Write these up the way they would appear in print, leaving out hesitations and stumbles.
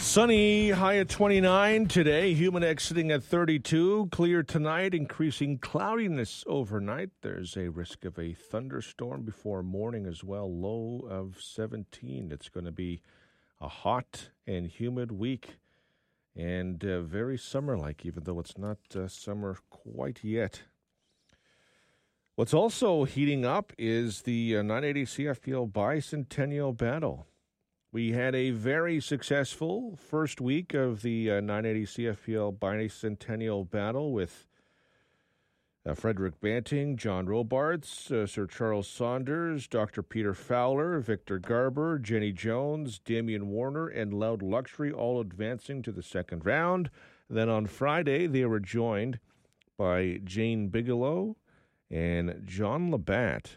Sunny, high at 29 today. Humidex sitting at 32. Clear tonight, increasing cloudiness overnight. There's a risk of a thunderstorm before morning as well. Low of 17. It's going to be a hot and humid week and very summer-like, even though it's not summer quite yet. What's also heating up is the 980 CFPL Bicentennial Battle. We had a very successful first week of the 980 CFPL Bicentennial Battle with Frederick Banting, John Robarts, Sir Charles Saunders, Dr. Peter Fowler, Victor Garber, Jenny Jones, Damian Warner, and Loud Luxury, all advancing to the second round. Then on Friday, they were joined by Jane Bigelow and John Labatt.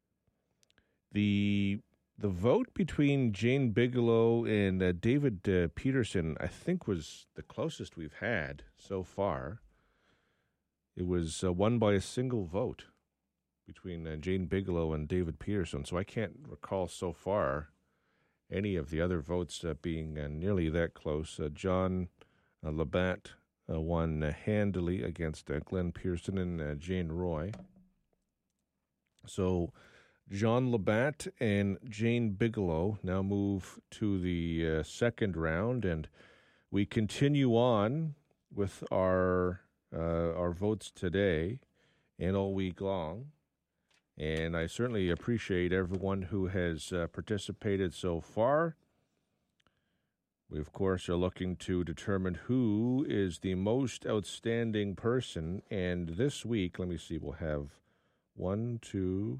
The vote between Jane Bigelow and David Peterson, I think, was the closest we've had so far. It was won by a single vote between Jane Bigelow and David Peterson. So I can't recall so far any of the other votes being nearly that close. John Labatt won handily against Glenn Pearson and Jane Roy. So John Labatt and Jane Bigelow now move to the second round, and we continue on with our votes today and all week long. And I certainly appreciate everyone who has participated so far. We, of course, are looking to determine who is the most outstanding person. And this week, let me see, we'll have 1, 2.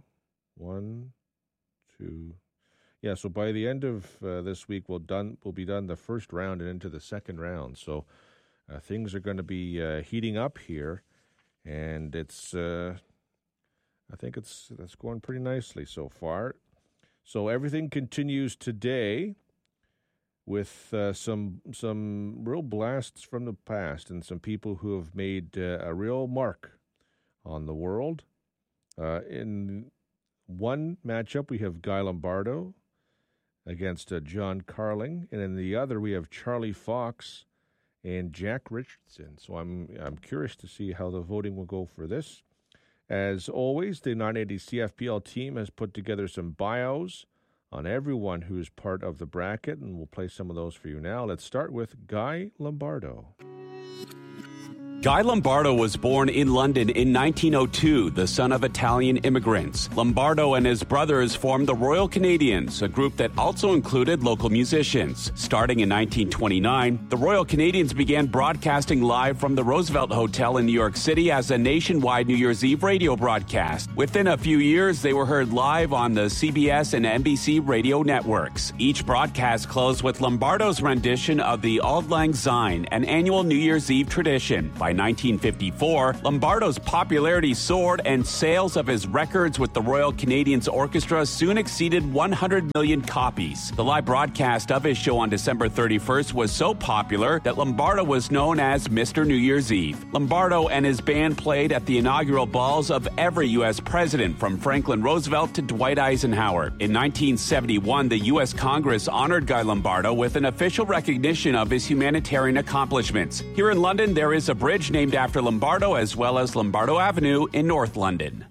Yeah, so by the end of this week, we'll be done the first round and into the second round. So things are going to be heating up here, and it's I think that's going pretty nicely so far. So everything continues today with some real blasts from the past and some people who have made a real mark on the world. In one matchup, we have Guy Lombardo against John Carling, and in the other, we have Charlie Fox and Jack Richardson. So I'm curious to see how the voting will go for this. As always, the 980 CFPL team has put together some bios on everyone who is part of the bracket, and we'll play some of those for you now. Let's start with Guy Lombardo. Guy Lombardo was born in London in 1902, the son of Italian immigrants. Lombardo and his brothers formed the Royal Canadians, a group that also included local musicians. Starting in 1929, the Royal Canadians began broadcasting live from the Roosevelt Hotel in New York City as a nationwide New Year's Eve radio broadcast. Within a few years, they were heard live on the CBS and NBC radio networks. Each broadcast closed with Lombardo's rendition of the Auld Lang Syne, an annual New Year's Eve tradition. By 1954, Lombardo's popularity soared, and sales of his records with the Royal Canadians Orchestra soon exceeded 100 million copies. The live broadcast of his show on December 31st was so popular that Lombardo was known as Mr. New Year's Eve. Lombardo and his band played at the inaugural balls of every U.S. president, from Franklin Roosevelt to Dwight Eisenhower. In 1971, the U.S. Congress honored Guy Lombardo with an official recognition of his humanitarian accomplishments. Here in London, there is a bridge named after Lombardo, as well as Lombardo Avenue in North London.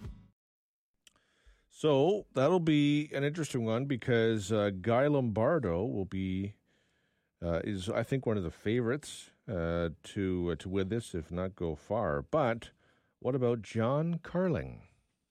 So that'll be an interesting one, because Guy Lombardo will be is, I think, one of the favorites to win this, if not go far. But what about John Carling?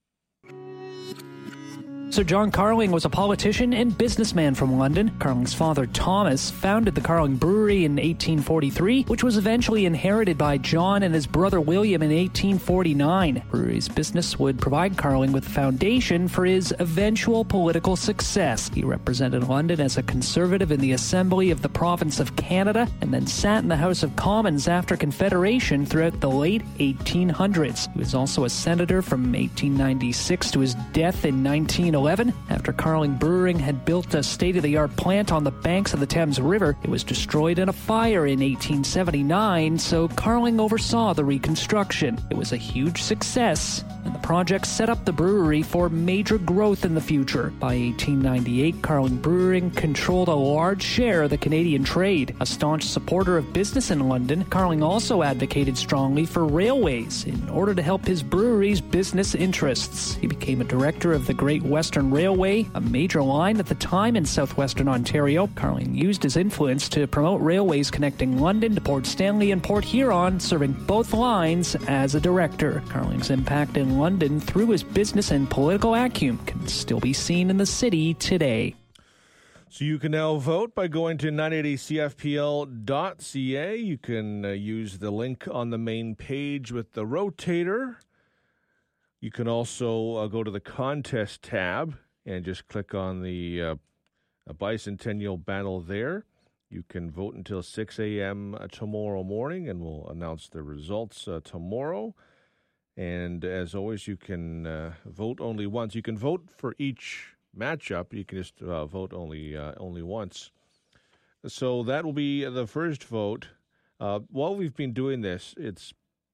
Sir John Carling was a politician and businessman from London. Carling's father, Thomas, founded the Carling Brewery in 1843, which was eventually inherited by John and his brother William in 1849. Brewery's business would provide Carling with the foundation for his eventual political success. He represented London as a Conservative in the Assembly of the Province of Canada, and then sat in the House of Commons after Confederation throughout the late 1800s. He was also a senator from 1896 to his death in 1901. 1911. After Carling Brewing had built a state-of-the-art plant on the banks of the Thames River, it was destroyed in a fire in 1879, so Carling oversaw the reconstruction. It was a huge success, and the project set up the brewery for major growth in the future. By 1898, Carling Brewing controlled a large share of the Canadian trade. A staunch supporter of business in London, Carling also advocated strongly for railways in order to help his brewery's business interests. He became a director of the Great Western Railway, a major line at the time in southwestern Ontario. Carling used his influence to promote railways connecting London to Port Stanley and Port Huron, serving both lines as a director. Carling's impact in London through his business and political acumen can still be seen in the city today. So you can now vote by going to 980cfpl.ca. You can use the link on the main page with the rotator. You can also go to the contest tab and just click on the bicentennial battle there. You can vote until 6 a.m. Tomorrow morning, and we'll announce the results tomorrow. And as always, you can vote only once. You can vote for each matchup. You can just vote only once. So that will be the first vote. While we've been doing this, it's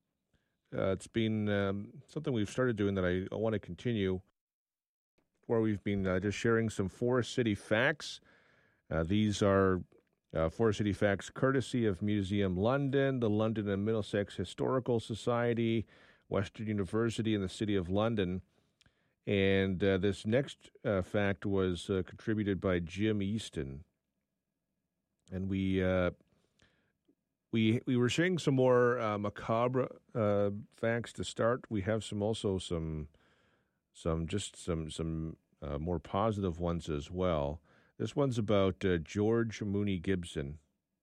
been something we've started doing that I want to continue, where we've been just sharing some Forest City facts. These are Forest City facts courtesy of Museum London, the London and Middlesex Historical Society, Western University, and the City of London. And this next fact was contributed by Jim Easton. And we were sharing some more macabre facts to start. We have some more positive ones as well. This one's about George Mooney Gibson.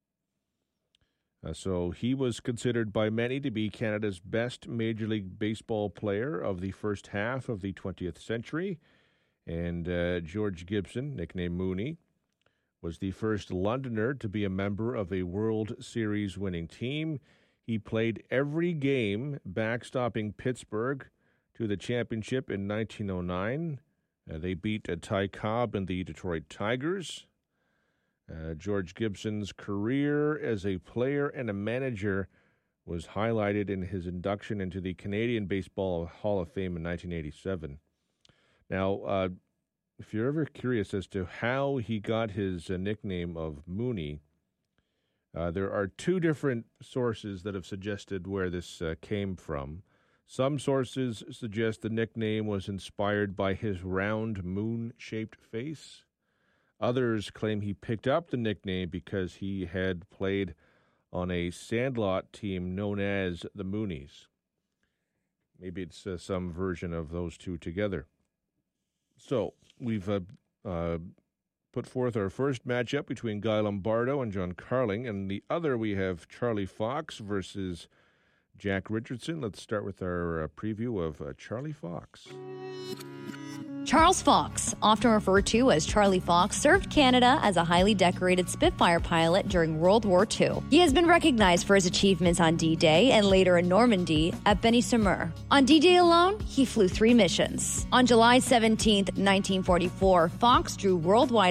So he was considered by many to be Canada's best Major League Baseball player of the first half of the 20th century. And George Gibson, nicknamed Mooney, was the first Londoner to be a member of a World Series winning team. He played every game backstopping Pittsburgh to the championship in 1909. They beat Ty Cobb and the Detroit Tigers. George Gibson's career as a player and a manager was highlighted in his induction into the Canadian Baseball Hall of Fame in 1987. Now, if you're ever curious as to how he got his nickname of Mooney, there are two different sources that have suggested where this came from. Some sources suggest the nickname was inspired by his round moon-shaped face. Others claim he picked up the nickname because he had played on a sandlot team known as the Moonies. Maybe it's some version of those two together. So we've put forth our first matchup between Guy Lombardo and John Carling, and the other we have Charlie Fox versus Jack Richardson. Let's start with our preview of Charlie Fox. Charles Fox, often referred to as Charlie Fox, served Canada as a highly decorated Spitfire pilot during World War II. He has been recognized for his achievements on D-Day and later in Normandy at Benny-sur-Mer. On D-Day alone, he flew 3 missions. On July 17, 1944, Fox drew worldwide